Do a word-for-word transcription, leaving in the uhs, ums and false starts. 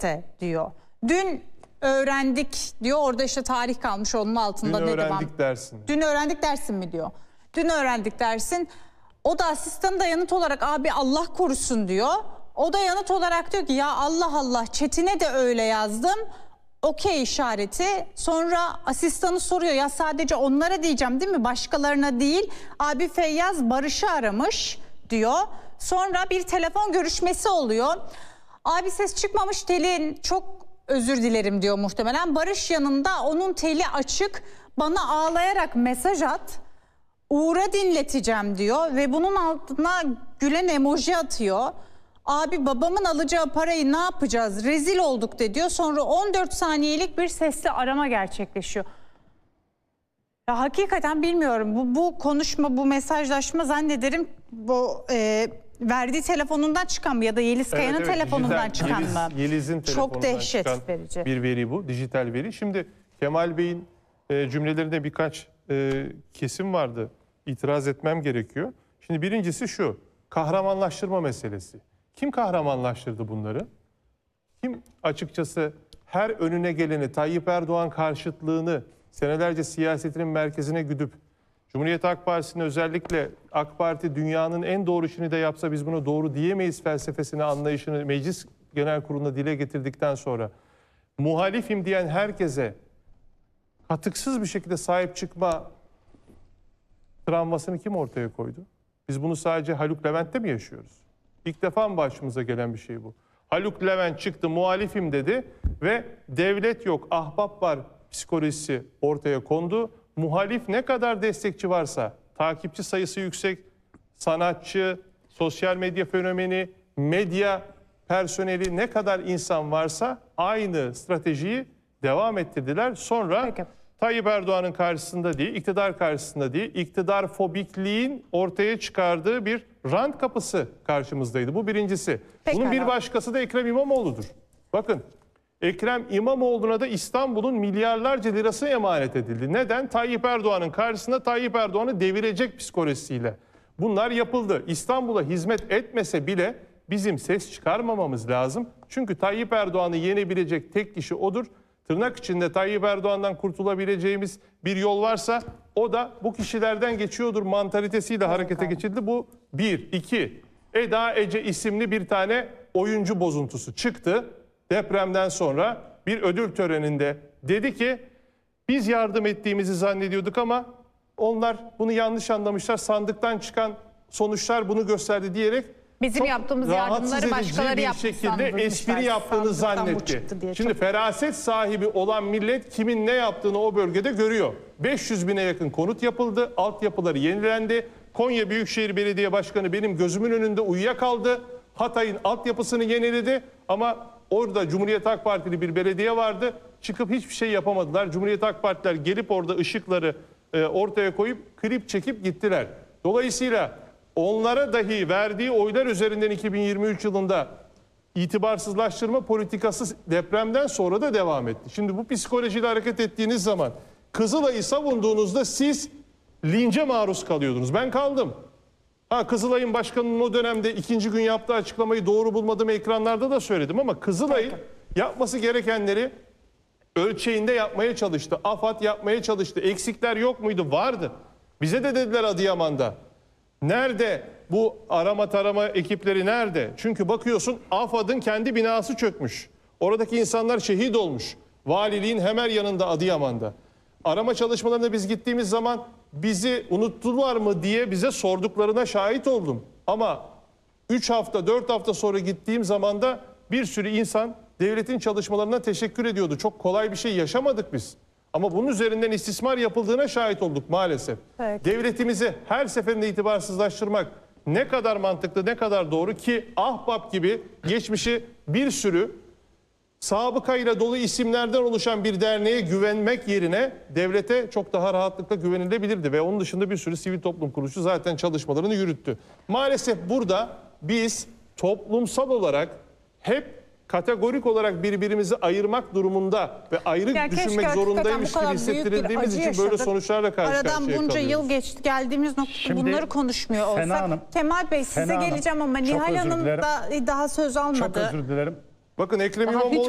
T diyor. Dün öğrendik diyor. Orada işte tarih kalmış onun altında. Dün ne öğrendik devam? dersin. Dün öğrendik dersin mi diyor. Dün öğrendik dersin. O da asistanı da yanıt olarak abi Allah korusun diyor. O da yanıt olarak diyor ki ya Allah Allah chatine de öyle yazdım. Okey işareti. Sonra asistanı soruyor ya sadece onlara diyeceğim değil mi? Başkalarına değil. Abi Feyyaz Barış'ı aramış diyor. Sonra bir telefon görüşmesi oluyor. Abi ses çıkmamış telin çok özür dilerim diyor muhtemelen. Barış yanında onun teli açık. Bana ağlayarak mesaj at. Uğur'a dinleteceğim diyor ve bunun altına gülen emoji atıyor. Abi babamın alacağı parayı ne yapacağız? Rezil olduk de diyor. Sonra on dört saniyelik bir sesli arama gerçekleşiyor. Ya hakikaten bilmiyorum. Bu, bu konuşma, bu mesajlaşma zannederim bu e, verdiği telefonundan çıkan mı ya da Yeliz Kaya'nın Evet, evet, telefonundan dijital, çıkan Yeliz, mı? Yeliz'in telefonundan Çok dehşet çıkan verici bir veri bu. Dijital veri. Şimdi Kemal Bey'in e, cümlelerinde birkaç e, kesim vardı. İtiraz etmem gerekiyor. Şimdi birincisi şu. Kahramanlaştırma meselesi. Kim kahramanlaştırdı bunları? Kim açıkçası her önüne geleni, Tayyip Erdoğan karşıtlığını senelerce siyasetinin merkezine güdüp Cumhuriyet Halk Partisi'nin özellikle AK Parti dünyanın en doğru işini de yapsa biz bunu doğru diyemeyiz felsefesini, anlayışını Meclis Genel Kurulu'nda dile getirdikten sonra muhalifim diyen herkese katıksız bir şekilde sahip çıkma travmasını kim ortaya koydu? Biz bunu sadece Haluk Levent'te mi yaşıyoruz? İlk defa mı başımıza gelen bir şey bu? Haluk Levent çıktı, muhalifim dedi ve devlet yok, ahbap var psikolojisi ortaya kondu. Muhalif ne kadar destekçi varsa, takipçi sayısı yüksek, sanatçı, sosyal medya fenomeni, medya personeli ne kadar insan varsa aynı stratejiyi devam ettirdiler. Sonra Peki. Tayyip Erdoğan'ın karşısında değil, iktidar karşısında değil, iktidar fobikliğin ortaya çıkardığı bir rant kapısı karşımızdaydı. Bu birincisi. Pekala. Bunun bir başkası da Ekrem İmamoğlu'dur. Bakın, Ekrem İmamoğlu'na da İstanbul'un milyarlarca lirası emanet edildi. Neden? Tayyip Erdoğan'ın karşısında Tayyip Erdoğan'ı devirecek psikolojisiyle. Bunlar yapıldı. İstanbul'a hizmet etmese bile bizim ses çıkarmamamız lazım. Çünkü Tayyip Erdoğan'ı yenebilecek tek kişi odur. Tırnak içinde Tayyip Erdoğan'dan kurtulabileceğimiz bir yol varsa o da bu kişilerden geçiyordur mantalitesiyle evet, harekete abi. geçildi. Bu bir. İki, Eda Ece isimli bir tane oyuncu bozuntusu çıktı. Depremden sonra bir ödül töreninde dedi ki biz yardım ettiğimizi zannediyorduk ama onlar bunu yanlış anlamışlar. Sandıktan çıkan sonuçlar bunu gösterdi diyerek bizim yaptığımız yardımları başkaları bir yaptı şekilde espri yaptığını zannetti. Şimdi çok... feraset sahibi olan millet kimin ne yaptığını o bölgede görüyor. beş yüz bine yakın konut yapıldı, altyapıları yenilendi. Konya Büyükşehir Belediye Başkanı benim gözümün önünde uyuyakaldı. Hatay'ın altyapısını yeniledi ama orada Cumhuriyet Halk Partili bir belediye vardı. Çıkıp hiçbir şey yapamadılar. Cumhuriyet Halk Partiler gelip orada ışıkları e, ortaya koyup klip çekip gittiler. Dolayısıyla onlara dahi verdiği oylar üzerinden iki bin yirmi üç yılında itibarsızlaştırma politikası depremden sonra da devam etti. Şimdi bu psikolojiyle hareket ettiğiniz zaman Kızılay'ı savunduğunuzda siz lince maruz kalıyordunuz. Ben kaldım. Ha, Kızılay'ın başkanının o dönemde ikinci gün yaptığı açıklamayı doğru bulmadığımı ekranlarda da söyledim ama Kızılay yapması gerekenleri ölçeğinde yapmaya çalıştı. AFAD yapmaya çalıştı. Eksikler yok muydu? Vardı. Bize de dediler Adıyaman'da. Nerede bu arama tarama ekipleri nerede? Çünkü bakıyorsun AFAD'ın kendi binası çökmüş. Oradaki insanlar şehit olmuş. Valiliğin hemen yanında Adıyaman'da. Arama çalışmalarına biz gittiğimiz zaman bizi unuttular mı diye bize sorduklarına şahit oldum. Ama üç hafta dört hafta sonra gittiğim zaman da bir sürü insan devletin çalışmalarına teşekkür ediyordu. Çok kolay bir şey yaşamadık biz. Ama bunun üzerinden istismar yapıldığına şahit olduk maalesef. Evet. Devletimizi her seferinde itibarsızlaştırmak ne kadar mantıklı, ne kadar doğru ki Ahbap gibi geçmişi bir sürü sabıkayla dolu isimlerden oluşan bir derneğe güvenmek yerine devlete çok daha rahatlıkla güvenilebilirdi. Ve onun dışında bir sürü sivil toplum kuruluşu zaten çalışmalarını yürüttü. Maalesef burada biz toplumsal olarak hep kategorik olarak birbirimizi ayırmak durumunda ve ayrı ya düşünmek zorundaymış gibi hissettirildiğimiz için yaşadık. Böyle sonuçlarla karşı Aradan karşıya bunca kalıyoruz. yıl geçti geldiğimiz noktada bunları konuşmuyor olsak. Hanım, Kemal Bey size Sena geleceğim Hanım, ama Nihal Hanım da daha söz almadı. Çok özür dilerim. Bakın Ekrem İmamoğlu